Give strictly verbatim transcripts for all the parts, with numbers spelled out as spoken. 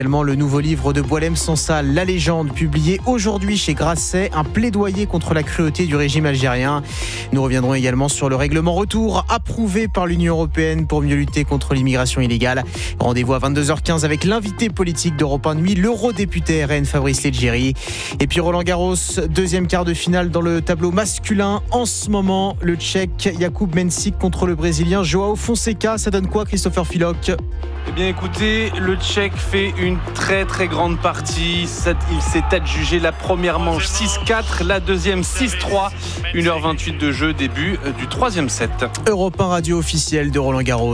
Également le nouveau livre de Boualem Sansal, La Légende, publié aujourd'hui chez Grasset, un plaidoyer contre la cruauté du régime algérien. Nous reviendrons également sur le règlement retour approuvé par l'Union européenne pour mieux lutter contre l'immigration illégale. Rendez-vous à vingt-deux heures quinze avec l'invité politique d'Europe un Nuit, l'eurodéputé R N Fabrice Leggeri. Et puis Roland Garros, deuxième quart de finale dans le tableau masculin. En ce moment, le Tchèque Jakub Mensik contre le Brésilien Joao Fonseca. Ça donne quoi, Christopher Filoc ? Eh bien écoutez, le Tchèque fait une très très grande partie. Il s'est adjugé la première manche six quatre, la deuxième six trois. une heure vingt-huit de jeu, début du troisième set. Europe un radio officielle de Roland Garros.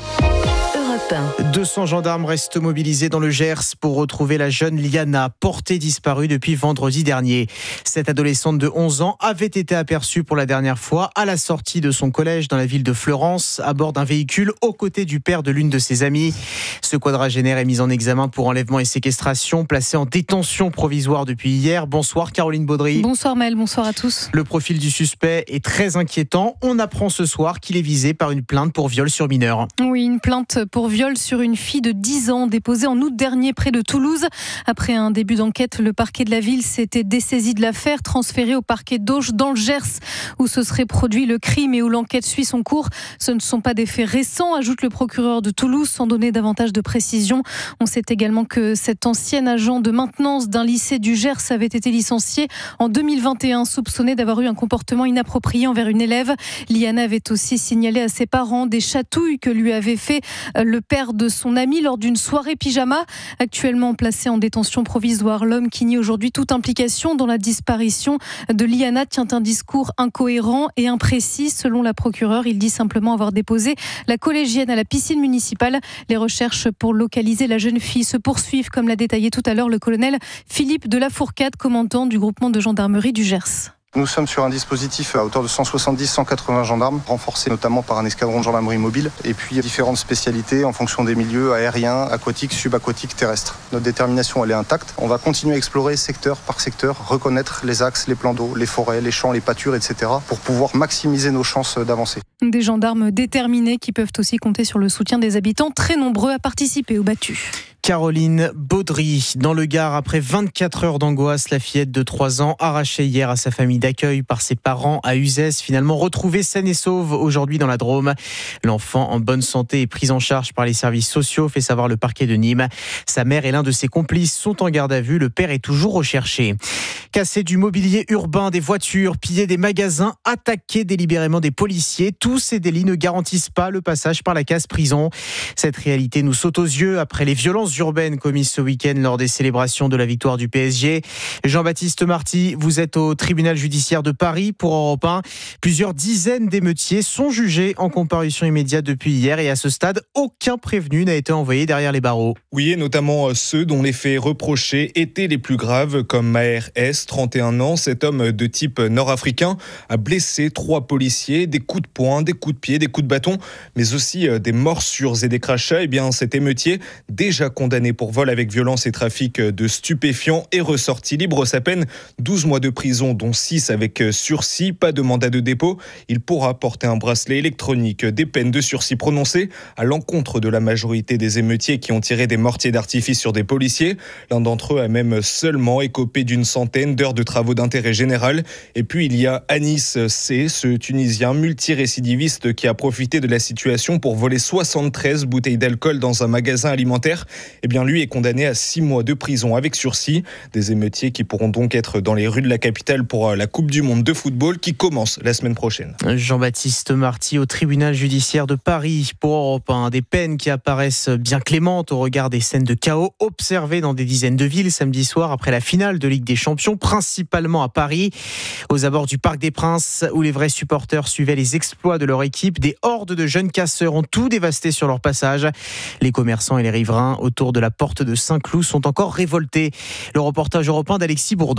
deux cents gendarmes restent mobilisés dans le Gers pour retrouver la jeune Liana, portée disparue depuis vendredi dernier. Cette adolescente de onze ans avait été aperçue pour la dernière fois à la sortie de son collège dans la ville de Fleurance, à bord d'un véhicule aux côtés du père de l'une de ses amies. Ce quadragénaire est mis en examen pour enlèvement et séquestration, placé en détention provisoire depuis hier. Bonsoir Caroline Baudry. Bonsoir Maël, bonsoir à tous. Le profil du suspect est très inquiétant. On apprend ce soir qu'il est visé par une plainte pour viol sur mineur. Oui, une plainte pour viol sur une fille de dix ans déposée en août dernier près de Toulouse. Après un début d'enquête, le parquet de la ville s'était dessaisi de l'affaire, transféré au parquet d'Auch dans le Gers où se serait produit le crime et où l'enquête suit son cours. Ce ne sont pas des faits récents, ajoute le procureur de Toulouse sans donner davantage de précision. On sait également que cet ancien agent de maintenance d'un lycée du Gers avait été licencié en deux mille vingt et un, soupçonné d'avoir eu un comportement inapproprié envers une élève. Liana avait aussi signalé à ses parents des chatouilles que lui avait fait le père de son ami lors d'une soirée pyjama. Actuellement placé en détention provisoire, l'homme qui nie aujourd'hui toute implication dans la disparition de Liana tient un discours incohérent et imprécis. Selon la procureure, il dit simplement avoir déposé la collégienne à la piscine municipale. Les recherches pour localiser la jeune fille se poursuivent, comme l'a détaillé tout à l'heure le colonel Philippe de la Fourcade, commandant du groupement de gendarmerie du Gers. Nous sommes sur un dispositif à hauteur de cent soixante-dix à cent quatre-vingts gendarmes, renforcé notamment par un escadron de gendarmerie mobile, et puis différentes spécialités en fonction des milieux aériens, aquatiques, subaquatiques, terrestres. Notre détermination, elle est intacte. On va continuer à explorer secteur par secteur, reconnaître les axes, les plans d'eau, les forêts, les champs, les pâtures, et cetera, pour pouvoir maximiser nos chances d'avancer. Des gendarmes déterminés qui peuvent aussi compter sur le soutien des habitants, très nombreux à participer au battu. Caroline Baudry, dans le Gard, après vingt-quatre heures d'angoisse, la fillette de trois ans, arrachée hier à sa famille d'accueil par ses parents à Uzès, finalement retrouvée saine et sauve aujourd'hui dans la Drôme. L'enfant en bonne santé est pris en charge par les services sociaux, fait savoir le parquet de Nîmes. Sa mère et l'un de ses complices sont en garde à vue, le père est toujours recherché. Casser du mobilier urbain, des voitures, piller des magasins, attaquer délibérément des policiers, tous ces délits ne garantissent pas le passage par la case prison. Cette réalité nous saute aux yeux après les violences urbaines commises ce week-end lors des célébrations de la victoire du P S G. Jean-Baptiste Marty, vous êtes au tribunal judiciaire de Paris pour Europe un. Plusieurs dizaines d'émeutiers sont jugés en comparution immédiate depuis hier et à ce stade, aucun prévenu n'a été envoyé derrière les barreaux. Oui, et notamment ceux dont les faits reprochés étaient les plus graves, comme Maher S, trente et un ans. Cet homme de type nord-africain a blessé trois policiers, des coups de poing, des coups de pied, des coups de bâton, mais aussi des morsures et des crachats. Eh bien, cet émeutier, déjà condamné pour vol avec violence et trafic de stupéfiants, est ressorti libre. Sa peine, douze mois de prison, dont six avec sursis, pas de mandat de dépôt. Il pourra porter un bracelet électronique. Des peines de sursis prononcées à l'encontre de la majorité des émeutiers qui ont tiré des mortiers d'artifice sur des policiers. L'un d'entre eux a même seulement écopé d'une centaine d'heures de travaux d'intérêt général. Et puis il y a Anis C, ce Tunisien multirécidiviste qui a profité de la situation pour voler soixante-treize bouteilles d'alcool dans un magasin alimentaire. Eh bien lui est condamné à six mois de prison avec sursis. Des émeutiers qui pourront donc être dans les rues de la capitale pour la Coupe du Monde de football qui commence la semaine prochaine. Jean-Baptiste Marty au tribunal judiciaire de Paris pour Europe un. Des peines qui apparaissent bien clémentes au regard des scènes de chaos observées dans des dizaines de villes samedi soir après la finale de Ligue des Champions, principalement à Paris. Aux abords du Parc des Princes, où les vrais supporters suivaient les exploits de leur équipe, des hordes de jeunes casseurs ont tout dévasté sur leur passage. Les commerçants et les riverains autour de la porte de Saint-Cloud sont encore révoltés. Le reportage européen d'Alexis Bourdon.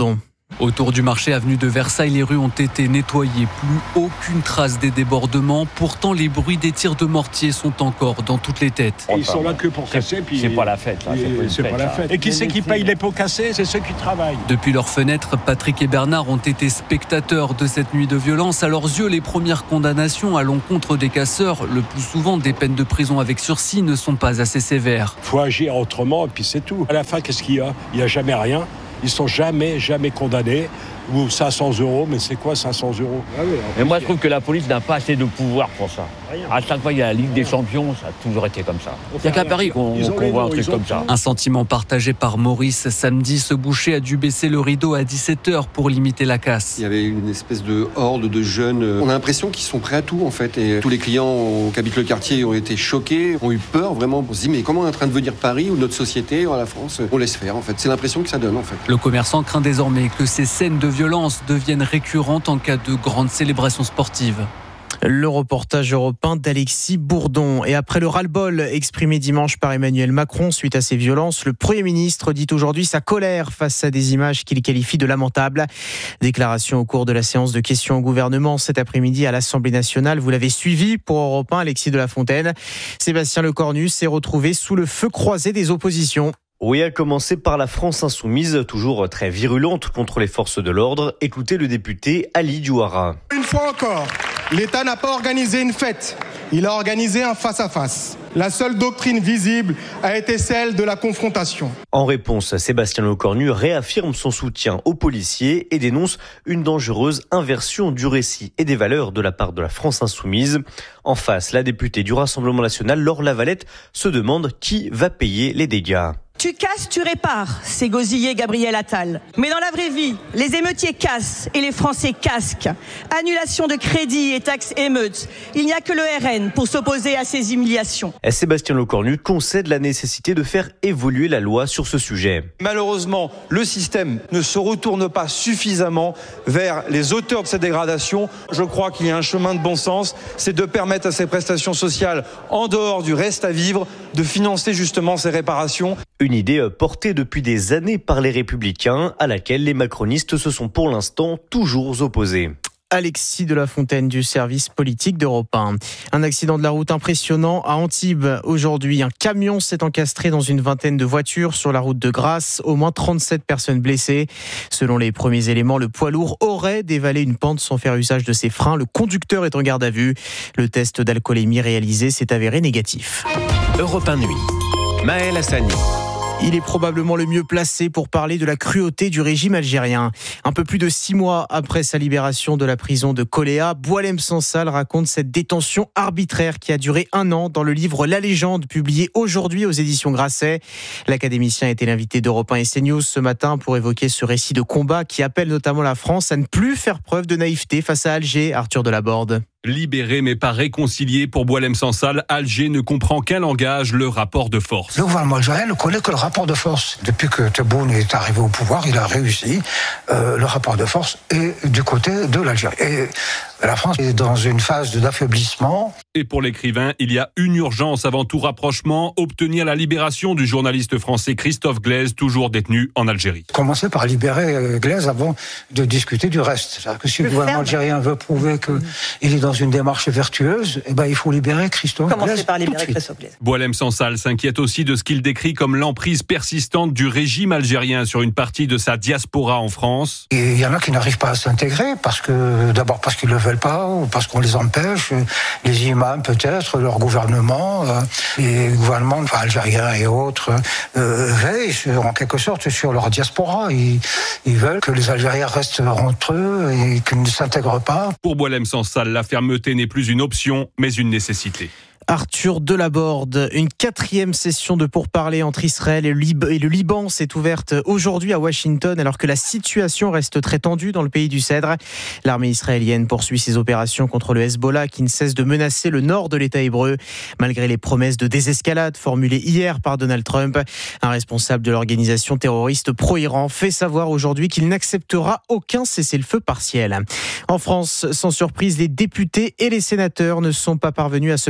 Autour du marché avenue de Versailles, les rues ont été nettoyées. Plus aucune trace des débordements. Pourtant, les bruits des tirs de mortier sont encore dans toutes les têtes. Ils sont là que pour casser. Puis c'est pas la fête. Là. C'est, c'est fête, pas la fête. Et qui c'est qui paye les pots cassés? C'est ceux qui travaillent. Depuis leurs fenêtres, Patrick et Bernard ont été spectateurs de cette nuit de violence. À leurs yeux, les premières condamnations à l'encontre des casseurs, le plus souvent des peines de prison avec sursis, ne sont pas assez sévères. Il faut agir autrement et puis c'est tout. À la fin, qu'est-ce qu'il y a? Il n'y a jamais rien. Ils sont jamais, jamais condamnés. Ou cinq cents euros, mais c'est quoi cinq cents euros? Ah oui, mais moi, je trouve que la police n'a pas assez de pouvoir pour ça. Rien. À chaque fois, il y a la Ligue des Champions, ça a toujours été comme ça. Il n'y a qu'à Paris qu'on, qu'on voit un truc comme ça. Un sentiment partagé par Maurice. Samedi, ce boucher a dû baisser le rideau à dix-sept heures pour limiter la casse. Il y avait une espèce de horde de jeunes. On a l'impression qu'ils sont prêts à tout, en fait. Et tous les clients qui habitent le quartier ont été choqués, ont eu peur, vraiment. On se dit, mais comment on est en train de devenir Paris ou notre société, ou la France? On laisse faire, en fait. C'est l'impression que ça donne, en fait. Le commerçant craint désormais que ces scènes de violence deviennent récurrentes en cas de grande célébration sportive. Le reportage européen d'Alexis Bourdon. Et après le ras-le-bol exprimé dimanche par Emmanuel Macron suite à ces violences, le Premier ministre dit aujourd'hui sa colère face à des images qu'il qualifie de lamentables. Déclaration au cours de la séance de questions au gouvernement cet après-midi à l'Assemblée nationale. Vous l'avez suivi pour Europe un, Alexis de la Fontaine. Sébastien Lecornu s'est retrouvé sous le feu croisé des oppositions. Oui, à commencer par la France insoumise, toujours très virulente contre les forces de l'ordre. Écoutez le député Ali Douara. Une fois encore, l'État n'a pas organisé une fête, il a organisé un face-à-face. La seule doctrine visible a été celle de la confrontation. En réponse, Sébastien Lecornu réaffirme son soutien aux policiers et dénonce une dangereuse inversion du récit et des valeurs de la part de la France insoumise. En face, la députée du Rassemblement national, Laure Lavalette, se demande qui va payer les dégâts. Tu casses, tu répares, c'est gosillé Gabriel Attal. Mais dans la vraie vie, les émeutiers cassent et les Français casquent. Annulation de crédit et taxes émeutes. Il n'y a que le R N pour s'opposer à ces humiliations. Sébastien Lecornu concède la nécessité de faire évoluer la loi sur ce sujet. Malheureusement, le système ne se retourne pas suffisamment vers les auteurs de ces dégradations. Je crois qu'il y a un chemin de bon sens, c'est de permettre à ces prestations sociales, en dehors du reste à vivre, de financer justement ces réparations. Une idée portée depuis des années par les Républicains, à laquelle les macronistes se sont pour l'instant toujours opposés. Alexis de la Fontaine du service politique d'Europe un. Un accident de la route impressionnant à Antibes. Aujourd'hui, un camion s'est encastré dans une vingtaine de voitures sur la route de Grasse. Au moins trente-sept personnes blessées. Selon les premiers éléments, le poids lourd aurait dévalé une pente sans faire usage de ses freins. Le conducteur est en garde à vue. Le test d'alcoolémie réalisé s'est avéré négatif. Europe un Nuit. Maël Hassani. Il est probablement le mieux placé pour parler de la cruauté du régime algérien. Un peu plus de six mois après sa libération de la prison de Koléa, Boualem Sansal raconte cette détention arbitraire qui a duré un an dans le livre La Légende, publié aujourd'hui aux éditions Grasset. L'académicien était l'invité d'Europe un et CNews ce matin pour évoquer ce récit de combat qui appelle notamment la France à ne plus faire preuve de naïveté face à Alger. Arthur Delaborde. Libéré mais pas réconcilié pour Boualem Sansal, Alger ne comprend qu'un langage, le rapport de force. Le gouvernement algérien ne connaît que le rapport de force. Depuis que Tebboune est arrivé au pouvoir, il a réussi. Euh, le rapport de force est du côté de l'Algérie. Et la France est dans une phase d'affaiblissement. Et pour l'écrivain, il y a une urgence avant tout rapprochement, obtenir la libération du journaliste français Christophe Glaise, toujours détenu en Algérie. Commencer par libérer Glaise avant de discuter du reste. C'est-à-dire que si le, le gouvernement algérien veut prouver qu'il est dans une démarche vertueuse, eh ben, il faut libérer Christophe Glaise. Commencer par libérer Christophe Glaise. Boualem Sansal s'inquiète aussi de ce qu'il décrit comme l'emprise persistante du régime algérien sur une partie de sa diaspora en France. Et il y en a qui n'arrivent pas à s'intégrer, parce que, d'abord parce qu'ils ne le veulent pas, ou parce qu'on les empêche, les imams peut-être, leur gouvernement, euh, les gouvernements enfin, algériens et autres, euh, veillent sur, en quelque sorte sur leur diaspora. Ils, ils veulent que les Algériens restent entre eux et qu'ils ne s'intègrent pas. Pour Boualem Sansal, la fermeté n'est plus une option, mais une nécessité. Arthur Delaborde, une quatrième session de pourparlers entre Israël et le Liban s'est ouverte aujourd'hui à Washington alors que la situation reste très tendue dans le pays du Cèdre. L'armée israélienne poursuit ses opérations contre le Hezbollah qui ne cesse de menacer le nord de l'État hébreu malgré les promesses de désescalade formulées hier par Donald Trump. Un responsable de l'organisation terroriste pro-Iran fait savoir aujourd'hui qu'il n'acceptera aucun cessez-le-feu partiel. En France, sans surprise, les députés et les sénateurs ne sont pas parvenus à se mettre d'accord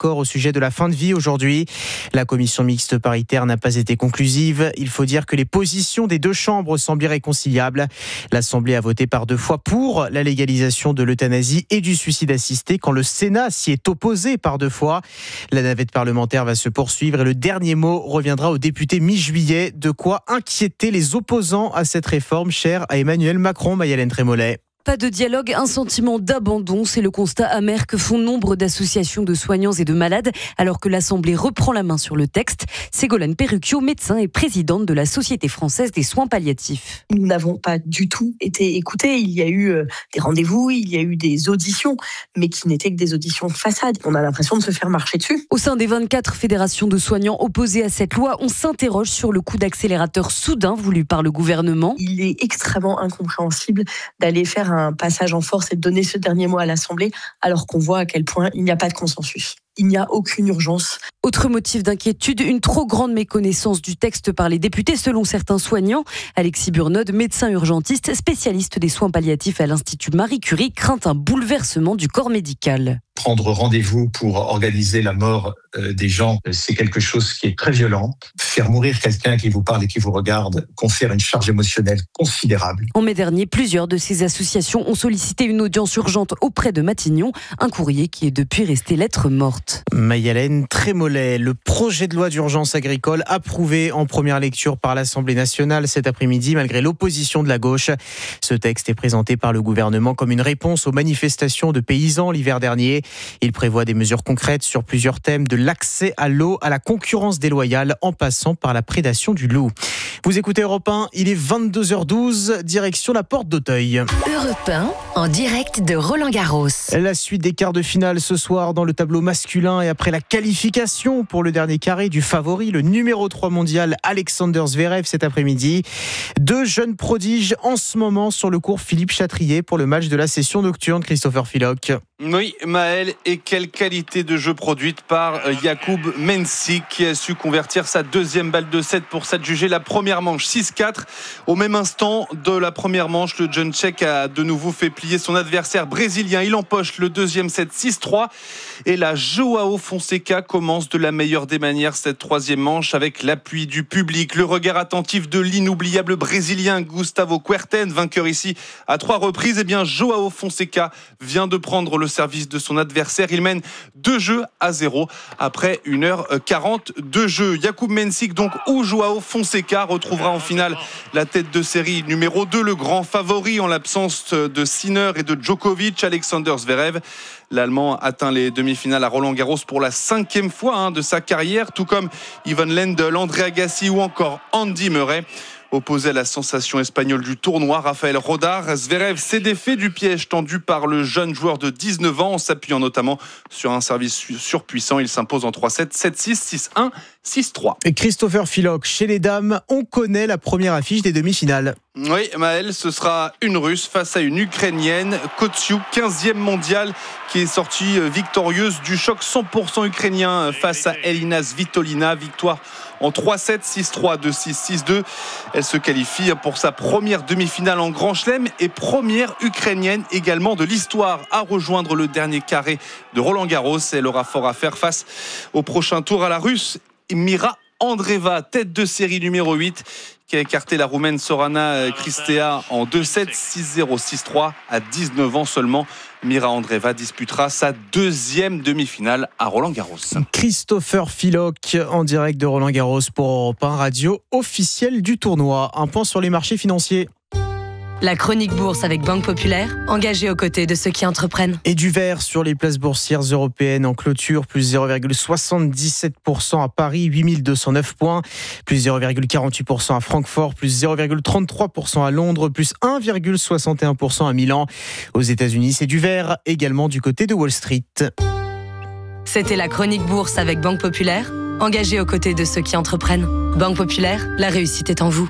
accord au sujet de la fin de vie aujourd'hui. La commission mixte paritaire n'a pas été conclusive. Il faut dire que les positions des deux chambres semblent irréconciliables. L'Assemblée a voté par deux fois pour la légalisation de l'euthanasie et du suicide assisté quand le Sénat s'y est opposé par deux fois. La navette parlementaire va se poursuivre et le dernier mot reviendra aux députés mi-juillet. De quoi inquiéter les opposants à cette réforme chère à Emmanuel Macron, Mayalène Trémollet. Pas de dialogue, un sentiment d'abandon, c'est le constat amer que font nombre d'associations de soignants et de malades alors que l'Assemblée reprend la main sur le texte. Ségolène Perrucchio, médecin et présidente de la Société française des soins palliatifs. Nous n'avons pas du tout été écoutés. Il y a eu des rendez-vous, il y a eu des auditions, mais qui n'étaient que des auditions de façade. On a l'impression de se faire marcher dessus. Au sein des vingt-quatre fédérations de soignants opposées à cette loi, on s'interroge sur le coup d'accélérateur soudain voulu par le gouvernement. Il est extrêmement incompréhensible d'aller faire un passage en force et de donner ce dernier mot à l'Assemblée, alors qu'on voit à quel point il n'y a pas de consensus. Il n'y a aucune urgence. Autre motif d'inquiétude, une trop grande méconnaissance du texte par les députés selon certains soignants. Alexis Burnod, médecin urgentiste, spécialiste des soins palliatifs à l'Institut Marie Curie, craint un bouleversement du corps médical. Prendre rendez-vous pour organiser la mort euh, des gens, c'est quelque chose qui est très violent. Faire mourir quelqu'un qui vous parle et qui vous regarde confère une charge émotionnelle considérable. En mai dernier, plusieurs de ces associations ont sollicité une audience urgente auprès de Matignon, un courrier qui est depuis resté lettre morte. Mayalène Trémollet, le projet de loi d'urgence agricole approuvé en première lecture par l'Assemblée nationale cet après-midi malgré l'opposition de la gauche. Ce texte est présenté par le gouvernement comme une réponse aux manifestations de paysans l'hiver dernier. Il prévoit des mesures concrètes sur plusieurs thèmes, de l'accès à l'eau à la concurrence déloyale en passant par la prédation du loup. Vous écoutez Europe un, il est vingt-deux heures douze, direction la porte d'Auteuil. Europe un, en direct de Roland-Garros. La suite des quarts de finale ce soir dans le tableau masculin et après la qualification pour le dernier carré du favori, le numéro trois mondial Alexander Zverev cet après-midi. Deux jeunes prodiges en ce moment sur le cours Philippe Chatrier pour le match de la session nocturne, Christopher Philock. Oui, Maël, et quelle qualité de jeu produite par Jakub Mensik qui a su convertir sa deuxième balle de set pour s'adjuger la première manche six quatre. Au même instant de la première manche, le jeune tchèque a de nouveau fait plier son adversaire brésilien. Il empoche le deuxième set six trois et la Joao Fonseca commence de la meilleure des manières cette troisième manche avec l'appui du public, le regard attentif de l'inoubliable brésilien Gustavo Kuerten, vainqueur ici à trois reprises. Et bien Joao Fonseca vient de prendre le service de son adversaire. Il mène deux jeux à zéro après une heure quarante de jeu. Jakub Mensik donc ou Joao Fonseca retrouvera en finale la tête de série numéro deux, le grand favori en l'absence de Sinner et de Djokovic, Alexander Zverev. L'Allemand atteint les demi-finales à Roland-Garros pour la cinquième fois hein, de sa carrière, tout comme Ivan Lendl, André Agassi ou encore Andy Murray. Opposé à la sensation espagnole du tournoi, Rafael Rodar, Zverev s'est défait du piège tendu par le jeune joueur de dix-neuf ans en s'appuyant notamment sur un service surpuissant. Il s'impose en trois sept, sept six, six un, six trois. Et Christopher Philock, chez les dames, on connaît la première affiche des demi-finales. Oui, Maël, ce sera une Russe face à une Ukrainienne, Kotsiuk, quinzième mondiale, qui est sortie victorieuse du choc cent pour cent ukrainien face à Elina Svitolina. Victoire en trois sept, six trois, deux six, six deux. Elle se qualifie pour sa première demi-finale en Grand Chelem et première ukrainienne également de l'histoire à rejoindre le dernier carré de Roland-Garros. Elle aura fort à faire face au prochain tour à la Russe, Mira Andreeva, tête de série numéro huit, qui a écarté la Roumaine Sorana Cristea en deux sept, six zéro, six trois à dix-neuf ans seulement. Mira Andreeva disputera sa deuxième demi-finale à Roland-Garros. Christopher Philock en direct de Roland-Garros pour Europe un, radio officielle du tournoi. Un point sur les marchés financiers. La chronique bourse avec Banque Populaire, engagée aux côtés de ceux qui entreprennent. Et du vert sur les places boursières européennes en clôture, plus zéro virgule soixante-dix-sept pour cent à Paris, huit mille deux cent neuf points, plus zéro virgule quarante-huit pour cent à Francfort, plus zéro virgule trente-trois pour cent à Londres, plus un virgule soixante et un pour cent à Milan. Aux États-Unis, c'est du vert également du côté de Wall Street. C'était la chronique bourse avec Banque Populaire, engagée aux côtés de ceux qui entreprennent. Banque Populaire, la réussite est en vous.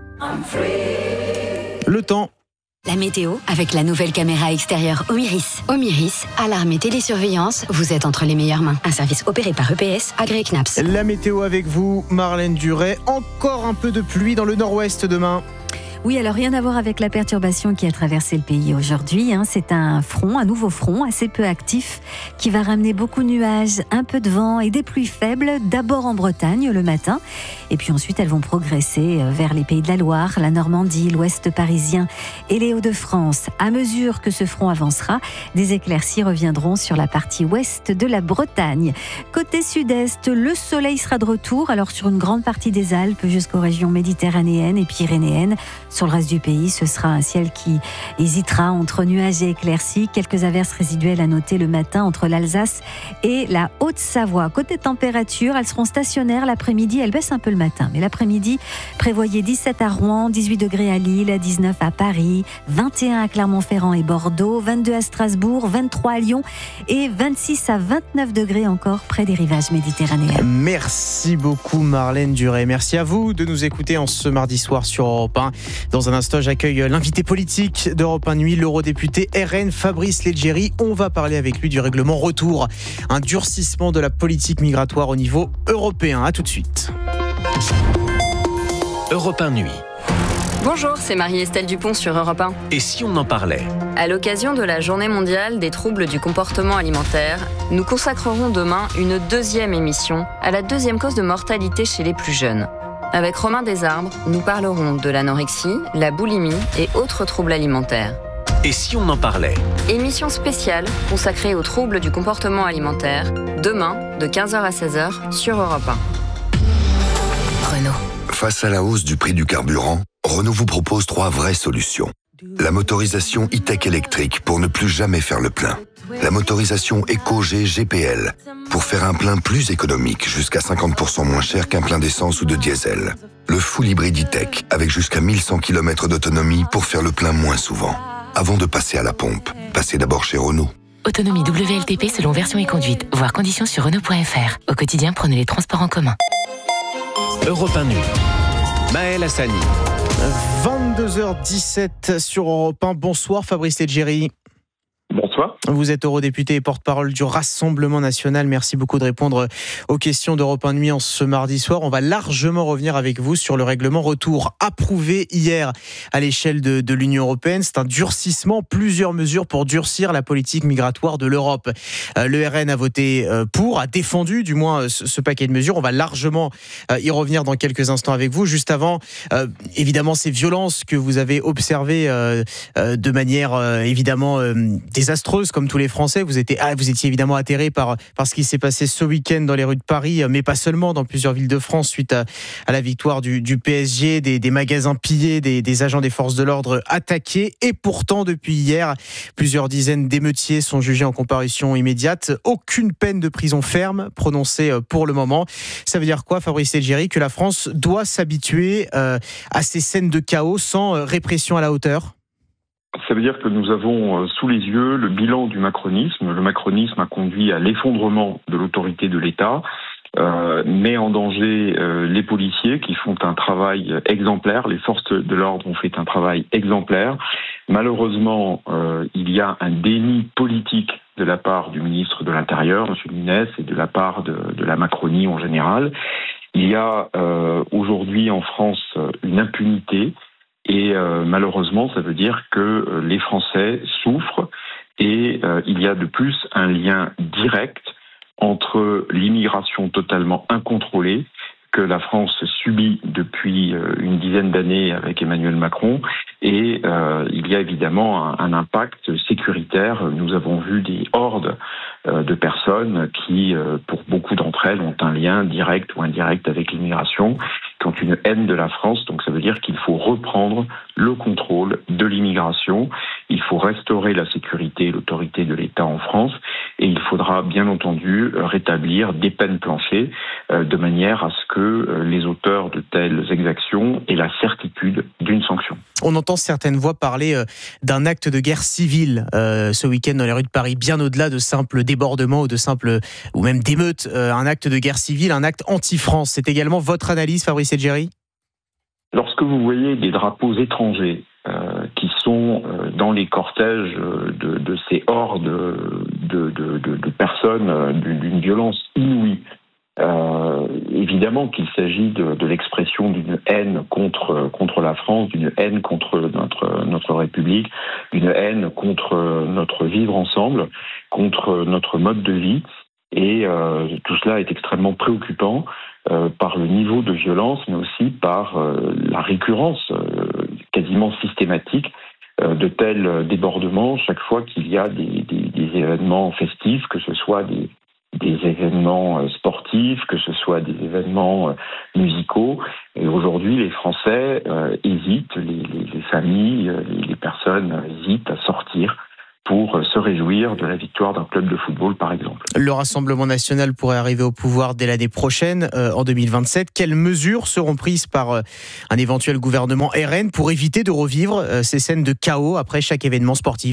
Le temps. La météo avec la nouvelle caméra extérieure Omiris. Omiris, alarme et télésurveillance, vous êtes entre les meilleures mains. Un service opéré par E P S, agréé C N A P S. La météo avec vous, Marlène Duret. Encore un peu de pluie dans le nord-ouest demain. Oui, alors rien à voir avec la perturbation qui a traversé le pays aujourd'hui. Hein. C'est un front, un nouveau front assez peu actif qui va ramener beaucoup de nuages, un peu de vent et des pluies faibles, d'abord en Bretagne le matin. Et puis ensuite, elles vont progresser vers les pays de la Loire, la Normandie, l'ouest parisien et les Hauts-de-France. À mesure que ce front avancera, des éclaircies reviendront sur la partie ouest de la Bretagne. Côté sud-est, le soleil sera de retour, alors sur une grande partie des Alpes jusqu'aux régions méditerranéennes et pyrénéennes. Sur le reste du pays, ce sera un ciel qui hésitera entre nuages et éclaircies. Quelques averses résiduelles à noter le matin entre l'Alsace et la Haute-Savoie. Côté température, elles seront stationnaires l'après-midi. Elles baissent un peu le matin, mais l'après-midi, prévoyez dix-sept à Rouen, dix-huit degrés à Lille, dix-neuf à Paris, vingt et un à Clermont-Ferrand et Bordeaux, vingt-deux à Strasbourg, vingt-trois à Lyon et vingt-six à vingt-neuf degrés encore près des rivages méditerranéens. Merci beaucoup Marlène Duret. Merci à vous de nous écouter en ce mardi soir sur Europe un. Dans un instant, j'accueille l'invité politique d'Europe un Nuit, l'eurodéputé R N Fabrice Leggeri. On va parler avec lui du règlement retour, un durcissement de la politique migratoire au niveau européen. À tout de suite. Europe un Nuit. Bonjour, c'est Marie-Estelle Dupont sur Europe un. Et si on en parlait ? À l'occasion de la Journée mondiale des troubles du comportement alimentaire, nous consacrerons demain une deuxième émission à la deuxième cause de mortalité chez les plus jeunes. Avec Romain Desarbres, nous parlerons de l'anorexie, la boulimie et autres troubles alimentaires. Et si on en parlait ? Émission spéciale consacrée aux troubles du comportement alimentaire, demain de quinze heures à seize heures sur Europe un. Renault. Face à la hausse du prix du carburant, Renault vous propose trois vraies solutions. La motorisation e-tech électrique pour ne plus jamais faire le plein. La motorisation EcoG G P L pour faire un plein plus économique, jusqu'à cinquante pour cent moins cher qu'un plein d'essence ou de diesel. Le full hybride e-tech avec jusqu'à mille cent kilomètres d'autonomie pour faire le plein moins souvent. Avant de passer à la pompe, passez d'abord chez Renault. Autonomie W L T P selon version et conduite. Voir conditions sur Renault point F R. Au quotidien, prenez les transports en commun. Europe un Nuit. Maël Hassani. vingt-deux heures dix-sept sur Europe un. Bonsoir Fabrice Leggeri. Bonsoir. Vous êtes eurodéputé et porte-parole du Rassemblement national. Merci beaucoup de répondre aux questions d'Europe un Nuit en ce mardi soir. On va largement revenir avec vous sur le règlement retour approuvé hier à l'échelle de, de l'Union européenne. C'est un durcissement, plusieurs mesures pour durcir la politique migratoire de l'Europe. Euh, le R N a voté euh, pour, a défendu du moins ce, ce paquet de mesures. On va largement euh, y revenir dans quelques instants avec vous. Juste avant, euh, évidemment, ces violences que vous avez observées euh, euh, de manière euh, évidemment euh, désastreuse, comme tous les Français. Vous étiez, ah, vous étiez évidemment atterré par, par ce qui s'est passé ce week-end dans les rues de Paris, mais pas seulement, dans plusieurs villes de France, suite à, à la victoire du, du P S G, des, des magasins pillés, des, des agents des forces de l'ordre attaqués. Et pourtant, depuis hier, plusieurs dizaines d'émeutiers sont jugés en comparution immédiate. Aucune peine de prison ferme prononcée pour le moment. Ça veut dire quoi, Fabrice Leggeri ? Que la France doit s'habituer euh, à ces scènes de chaos sans euh, répression à la hauteur ? Ça veut dire que nous avons sous les yeux le bilan du macronisme. Le macronisme a conduit à l'effondrement de l'autorité de l'État, euh, met en danger euh, les policiers qui font un travail exemplaire. Les forces de l'ordre ont fait un travail exemplaire. Malheureusement, euh, il y a un déni politique de la part du ministre de l'Intérieur, M. Nunes, et de la part de, de la Macronie en général. Il y a euh, aujourd'hui en France une impunité. Et euh, malheureusement, ça veut dire que euh, les Français souffrent et euh, il y a de plus un lien direct entre l'immigration totalement incontrôlée que la France subit depuis euh, une dizaine d'années avec Emmanuel Macron et euh, il y a évidemment un, un impact sécuritaire. Nous avons vu des hordes euh, de personnes qui, euh, pour beaucoup d'entre elles, ont un lien direct ou indirect avec l'immigration, qui ont une haine de la France. Donc ça veut dire qu'il faut reprendre le contrôle de l'immigration. Il faut restaurer la sécurité et l'autorité de l'État en France. Et il faudra bien entendu rétablir des peines planchées euh, de manière à ce que euh, les auteurs de telles exactions aient la certitude d'une sanction. On entend certaines voix parler euh, d'un acte de guerre civile euh, ce week-end dans les rues de Paris, bien au-delà de simples débordements ou de simples ou même d'émeutes. Euh, un acte de guerre civile, un acte anti-France. C'est également votre analyse, Fabrice Leggeri ? Lorsque vous voyez des drapeaux étrangers euh, qui sont euh, dans les cortèges de, de ces hordes de, de, de, de personnes euh, d'une violence inouïe, Euh, évidemment qu'il s'agit de, de l'expression d'une haine contre contre la France, d'une haine contre notre notre République, d'une haine contre notre vivre ensemble, contre notre mode de vie, et euh, tout cela est extrêmement préoccupant euh, par le niveau de violence, mais aussi par euh, la récurrence euh, quasiment systématique euh, de tels débordements chaque fois qu'il y a des, des, des événements festifs, que ce soit des des événements sportifs, que ce soit des événements musicaux. Et aujourd'hui, les Français euh, hésitent, les, les, les familles, les, les personnes hésitent à sortir pour se réjouir de la victoire d'un club de football, par exemple. Le Rassemblement national pourrait arriver au pouvoir dès l'année prochaine, euh, en deux mille vingt-sept. Quelles mesures seront prises par euh, un éventuel gouvernement R N pour éviter de revivre euh, ces scènes de chaos après chaque événement sportif ?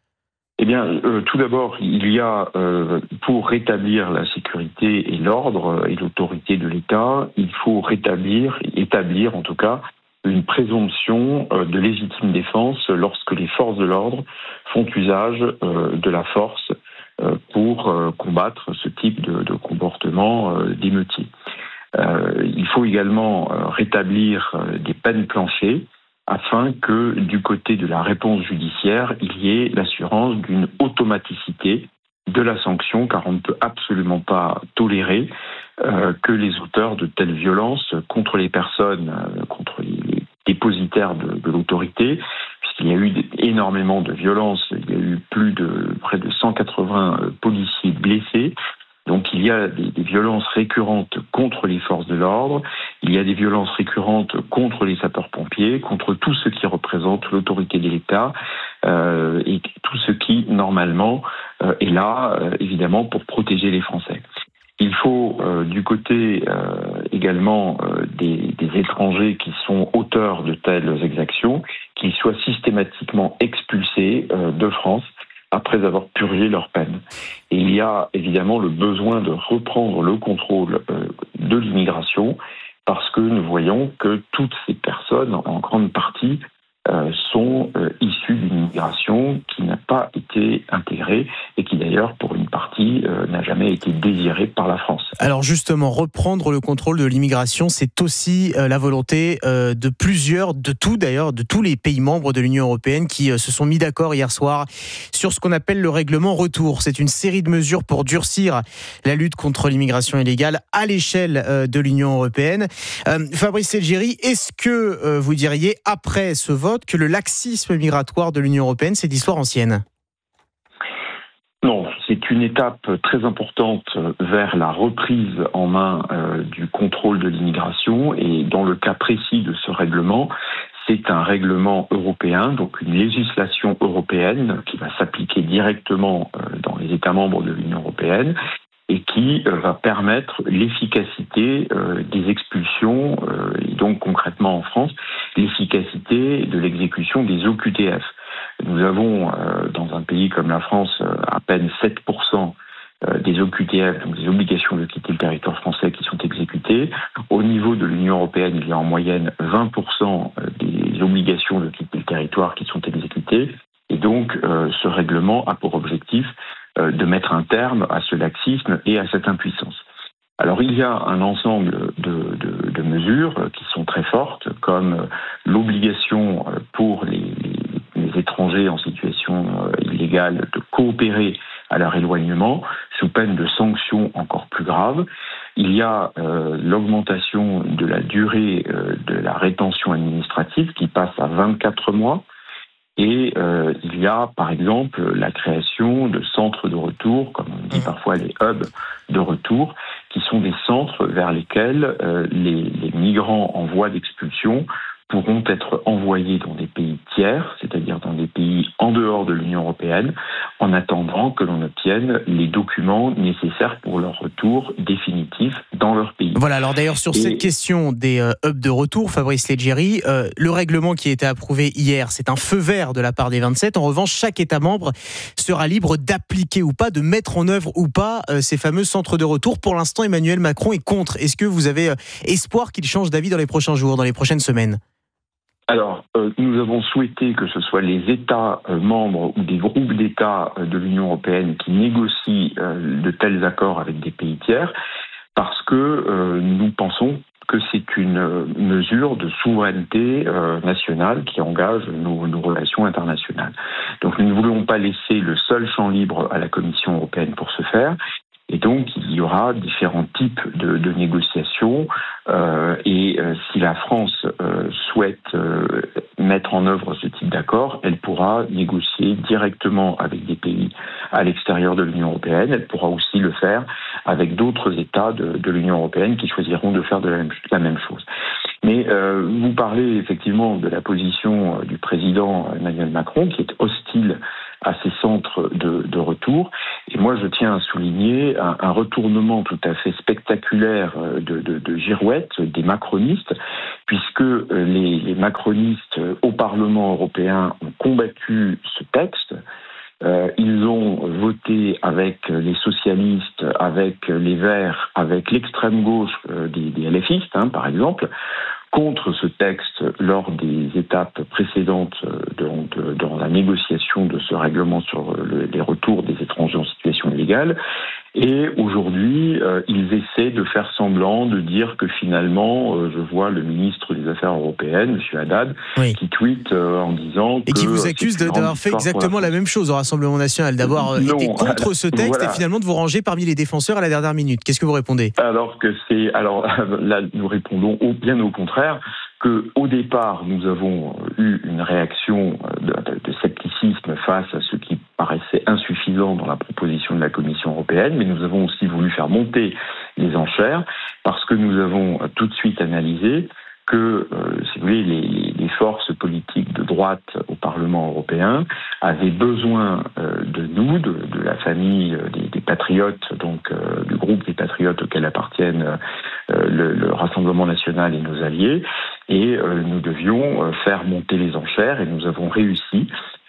Eh bien, euh, tout d'abord, il y a, euh, pour rétablir la sécurité et l'ordre et l'autorité de l'État, il faut rétablir, établir en tout cas, une présomption euh, de légitime défense lorsque les forces de l'ordre font usage euh, de la force euh, pour euh, combattre ce type de, de comportement euh, d'émeutier. Euh, il faut également euh, rétablir euh, des peines planchées, afin que du côté de la réponse judiciaire, il y ait l'assurance d'une automaticité de la sanction, car on ne peut absolument pas tolérer euh, que les auteurs de telles violences contre les personnes, euh, contre les, les dépositaires de, de l'autorité, puisqu'il y a eu énormément de violences, il y a eu plus de près de cent quatre-vingts policiers blessés. Donc il y a des, des violences récurrentes contre les forces de l'ordre, il y a des violences récurrentes contre les sapeurs-pompiers, contre tout ce qui représente l'autorité de l'État euh, et tout ce qui, normalement, euh, est là, euh, évidemment, pour protéger les Français. Il faut, euh, du côté euh, également euh, des, des étrangers qui sont auteurs de telles exactions, qu'ils soient systématiquement expulsés euh, de France, après avoir purgé leur peine. Et il y a évidemment le besoin de reprendre le contrôle euh, de l'immigration, parce que nous voyons que toutes ces personnes, en grande partie, euh, sont euh, issues d'une immigration qui n'a pas été intégrée et qui d'ailleurs, pour une partie, euh, n'a jamais été désirée par la France. Alors justement, reprendre le contrôle de l'immigration, c'est aussi euh, la volonté euh, de plusieurs, de tout d'ailleurs, de tous les pays membres de l'Union européenne qui euh, se sont mis d'accord hier soir sur ce qu'on appelle le règlement retour. C'est une série de mesures pour durcir la lutte contre l'immigration illégale à l'échelle euh, de l'Union européenne. Euh, Fabrice Selgeri, est-ce que euh, vous diriez, après ce vote, que le laxisme migratoire de l'Union européenne, c'est d'histoire ancienne ? Non, c'est une étape très importante vers la reprise en main euh, du contrôle de l'immigration, et dans le cas précis de ce règlement, c'est un règlement européen, donc une législation européenne qui va s'appliquer directement euh, dans les États membres de l'Union européenne et qui euh, va permettre l'efficacité euh, des expulsions euh, et donc concrètement en France, l'efficacité de l'exécution des O Q T F. Nous avons, euh, dans un pays comme la France, euh, à peine sept pour cent euh, des O Q T F, donc des obligations de quitter le territoire français, qui sont exécutées. Au niveau de l'Union européenne, il y a en moyenne vingt pour cent des obligations de quitter le territoire qui sont exécutées. Et donc, euh, ce règlement a pour objectif euh, de mettre un terme à ce laxisme et à cette impuissance. Alors, il y a un ensemble de, de, de mesures qui sont très fortes, comme l'obligation pour les, les, les étrangers en situation illégale de coopérer à leur éloignement, sous peine de sanctions encore plus graves. Il y a euh, l'augmentation de la durée euh, de la rétention administrative qui passe à vingt-quatre mois. Et euh, il y a, par exemple, la création de centres de retour, comme on dit parfois les hubs de retour, qui sont des centres vers lesquels euh, les, les migrants en voie d'expulsion pourront être envoyés dans des pays tiers, c'est-à-dire dans des pays en dehors de l'Union européenne, en attendant que l'on obtienne les documents nécessaires pour leur retour définitif dans leur pays. Voilà, alors d'ailleurs sur Et... cette question des euh, hubs de retour, Fabrice Leggeri, euh, le règlement qui a été approuvé hier, c'est un feu vert de la part des vingt-sept. En revanche, chaque État membre sera libre d'appliquer ou pas, de mettre en œuvre ou pas euh, ces fameux centres de retour. Pour l'instant, Emmanuel Macron est contre. Est-ce que vous avez euh, espoir qu'il change d'avis dans les prochains jours, dans les prochaines semaines ? Alors, euh, nous avons souhaité que ce soit les États euh, membres ou des groupes d'États euh, de l'Union européenne qui négocient euh, de tels accords avec des pays tiers, parce que euh, nous pensons que c'est une mesure de souveraineté euh, nationale qui engage nos, nos relations internationales. Donc nous ne voulons pas laisser le seul champ libre à la Commission européenne pour ce faire. Et donc, il y aura différents types de, de négociations. Euh, et euh, si la France euh, souhaite euh, mettre en œuvre ce type d'accord, elle pourra négocier directement avec des pays à l'extérieur de l'Union européenne. Elle pourra aussi le faire avec d'autres États de, de l'Union européenne qui choisiront de faire de la même, la même chose. Mais euh, vous parlez effectivement de la position du président Emmanuel Macron, qui est hostile à ces centres de, de retour. Et moi, je tiens à souligner un, un retournement tout à fait spectaculaire de, de, de girouette des macronistes, puisque les, les macronistes au Parlement européen ont combattu ce texte. Euh, ils ont voté avec les socialistes, avec les Verts, avec l'extrême gauche euh, des, des LFistes, hein, par exemple, contre ce texte lors des étapes précédentes de, de, dans la négociation de ce règlement sur le, les retours des étrangers en situation illégale. Et aujourd'hui, euh, ils essaient de faire semblant, de dire que finalement, euh, je vois le ministre des Affaires européennes, M. Haddad, oui. qui tweet euh, en disant et que... Et qui vous accuse d'avoir fait exactement la même chose au Rassemblement national, d'avoir euh, été contre ce texte voilà. et finalement de vous ranger parmi les défenseurs à la dernière minute. Qu'est-ce que vous répondez ? Alors que c'est... Alors là, nous répondons au, bien au contraire, que au départ, nous avons eu une réaction de, de, de scepticisme face à ce qui paraissait insuffisant dans la proposition de la Commission européenne, mais nous avons aussi voulu faire monter les enchères parce que nous avons tout de suite analysé que, euh, si vous voulez, les, les forces politiques de droite au Parlement européen avaient besoin euh, de nous, de, de la famille des, des patriotes, donc euh, du groupe des patriotes auxquels appartiennent euh, le, le Rassemblement national et nos alliés, et euh, nous devions euh, faire monter les enchères, et nous avons réussi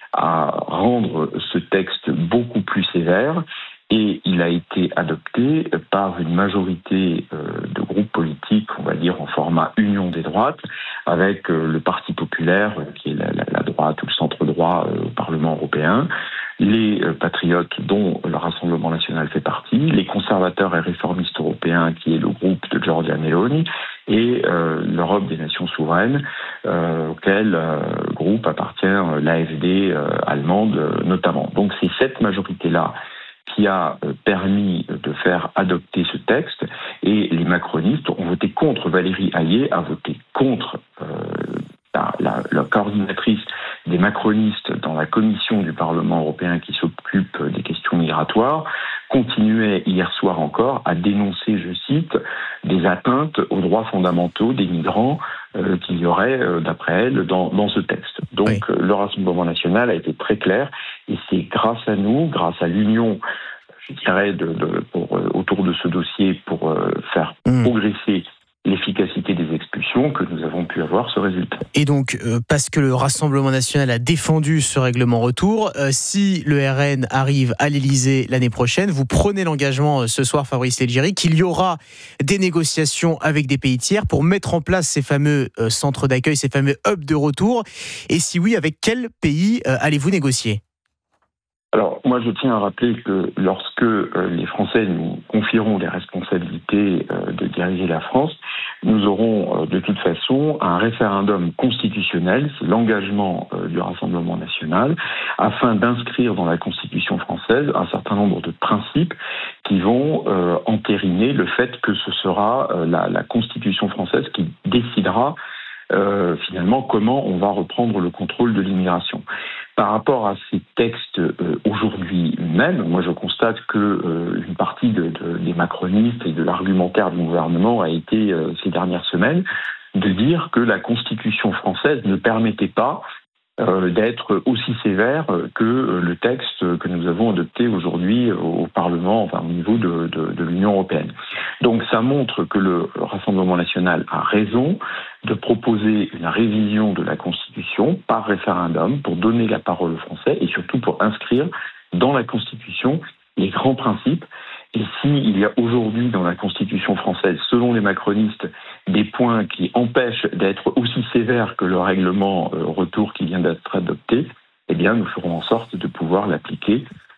à rendre ce texte beaucoup plus sévère. Et il a été adopté par une majorité de groupes politiques, on va dire en format union des droites, avec le Parti populaire, qui est la, la, la droite ou le centre-droit au Parlement européen, les patriotes dont le Rassemblement national fait partie, les conservateurs et réformistes européens, qui est le groupe de Giorgia Meloni, et euh, l'Europe des nations souveraines, euh, auquel euh, groupe appartient l'A F D euh, allemande euh, notamment. Donc c'est cette majorité-là qui a permis de faire adopter ce texte, et les macronistes ont voté contre. Valérie Hayé a voté contre euh, la, la, la coordinatrice des macronistes dans la commission du Parlement européen qui s'occupe des questions migratoires, continuait hier soir encore à dénoncer, je cite, des atteintes aux droits fondamentaux des migrants euh, qu'il y aurait, euh, d'après elle, dans, dans ce texte. Donc oui. euh, le Rassemblement national a été très clair, et c'est grâce à nous, grâce à l'union, je dirais, de, de, pour, euh, autour de ce dossier pour euh, faire mmh. progresser l'efficacité des expulsions que nous avons pu avoir ce résultat. Et donc, euh, parce que le Rassemblement national a défendu ce règlement retour, euh, si le R N arrive à l'Élysée l'année prochaine, vous prenez l'engagement euh, ce soir, Fabrice Leggeri, qu'il y aura des négociations avec des pays tiers pour mettre en place ces fameux euh, centres d'accueil, ces fameux hubs de retour. Et si oui, avec quel pays euh, allez-vous négocier ? Alors, moi, je tiens à rappeler que lorsque euh, les Français nous confieront les responsabilités euh, de diriger la France, nous aurons euh, de toute façon un référendum constitutionnel, c'est l'engagement euh, du Rassemblement national, afin d'inscrire dans la Constitution française un certain nombre de principes qui vont euh, entériner le fait que ce sera euh, la, la Constitution française qui décidera Euh, finalement, comment on va reprendre le contrôle de l'immigration. Par rapport à ces textes euh, aujourd'hui même, moi je constate que euh, une partie de, de, des macronistes et de l'argumentaire du gouvernement a été, euh, ces dernières semaines, de dire que la Constitution française ne permettait pas euh, d'être aussi sévère que euh, le texte que nous avons adopté aujourd'hui au Parlement, enfin au niveau de, de, de l'Union européenne. Donc ça montre que le Rassemblement national a raison de proposer une révision de la Constitution par référendum pour donner la parole aux Français et surtout pour inscrire dans la Constitution les grands principes. Et s'il y a aujourd'hui dans la Constitution française, selon les macronistes, des points qui empêchent d'être aussi sévères que le règlement euh, retour qui vient d'être adopté, eh bien nous ferons en sorte de pouvoir l'appliquer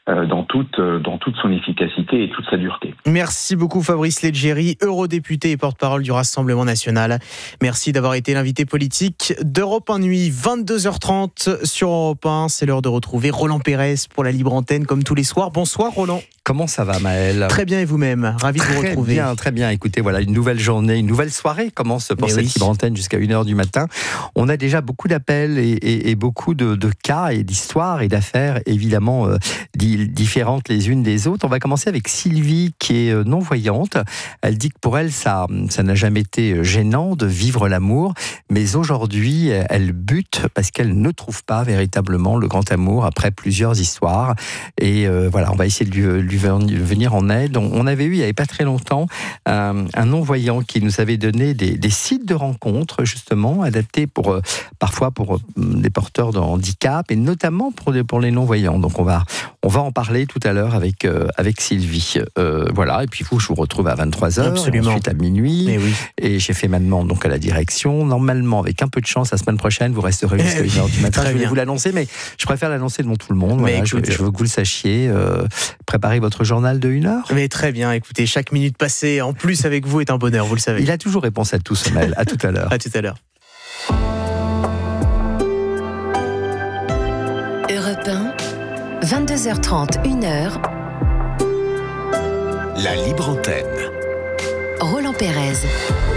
euh, dans toute euh, dans toute son efficacité et toute sa dureté. Merci beaucoup Fabrice Leggeri, eurodéputé et porte-parole du Rassemblement national. Merci d'avoir été l'invité politique d'Europe un Nuit, vingt-deux heures trente sur Europe un. C'est l'heure de retrouver Roland Pérez pour la libre antenne comme tous les soirs. Bonsoir Roland. Comment ça va Maël ? Très bien et vous-même, ravi de vous retrouver. Très bien, très bien. Écoutez, voilà, une nouvelle journée, une nouvelle soirée commence pour Mais cette oui. libre antenne jusqu'à une heure du matin. On a déjà beaucoup d'appels et, et, et beaucoup de, de cas et d'histoires et d'affaires évidemment euh, di- différentes les unes des autres. On va commencer avec Sylvie qui est non-voyante. Elle dit que pour elle, ça, ça n'a jamais été gênant de vivre l'amour, mais aujourd'hui, elle bute parce qu'elle ne trouve pas véritablement le grand amour après plusieurs histoires. Et euh, voilà, on va essayer de lui, lui venir en aide. On avait eu, il n'y avait pas très longtemps, un, un non-voyant qui nous avait donné des, des sites de rencontres, justement, adaptés pour, euh, parfois pour euh, des porteurs de handicap, et notamment pour, des, pour les non-voyants. Donc on va, on va en parler tout à l'heure avec, euh, avec Sylvie. Euh, voilà, et puis vous, je vous retrouve à vingt-trois heures, Absolument. ensuite à minuit. Mais oui. Et j'ai fait ma demande donc à la direction. Normalement, avec un peu de chance, la semaine prochaine, vous resterez jusqu'à une heure du matin. Très Je voulais bien. vous l'annoncer, mais je préfère l'annoncer devant tout le monde. Voilà, Mais je, écoute, je veux que vous le sachiez. Euh, préparez votre journal de une heure. Mais très bien, écoutez, chaque minute passée en plus avec vous est un bonheur, vous le savez. Il a toujours réponse à tout, ce mail. À tout à l'heure. À tout à l'heure. Europe un, vingt-deux heures trente, une heure. La libre antenne. Roland Pérez.